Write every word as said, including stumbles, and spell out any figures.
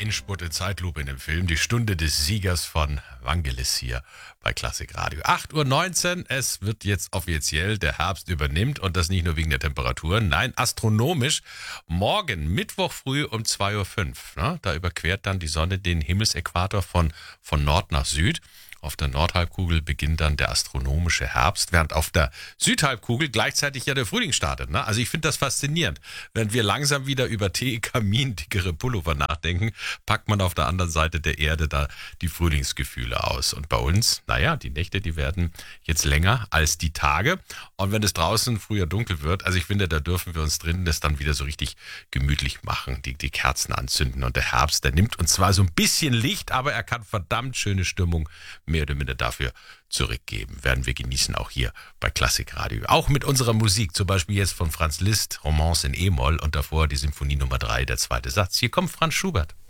Endspurt in Zeitlupe in dem Film. Die Stunde des Siegers von Vangelis hier bei Klassik Radio. acht Uhr neunzehn, es wird jetzt offiziell, der Herbst übernimmt und das nicht nur wegen der Temperaturen, nein, astronomisch. Morgen, Mittwoch früh um zwei Uhr fünf, ne, da überquert dann die Sonne den Himmelsäquator von, von Nord nach Süd. Auf der Nordhalbkugel beginnt dann der astronomische Herbst, während auf der Südhalbkugel gleichzeitig ja der Frühling startet. Ne? Also ich finde das faszinierend. Während wir langsam wieder über Tee, Kamin, dickere Pullover nachdenken, packt man auf der anderen Seite der Erde da die Frühlingsgefühle aus. Und bei uns, naja, die Nächte, die werden jetzt länger als die Tage. Und wenn es draußen früher dunkel wird, also ich finde, da dürfen wir uns drinnen das dann wieder so richtig gemütlich machen, die, die Kerzen anzünden. Und der Herbst, der nimmt uns zwar so ein bisschen Licht, aber er kann verdammt schöne Stimmung mehr oder minder dafür zurückgeben. Werden wir genießen, auch hier bei Klassik Radio. Auch mit unserer Musik, zum Beispiel jetzt von Franz Liszt, Romance in E-Moll und davor die Symphonie Nummer drei, der zweite Satz. Hier kommt Franz Schubert.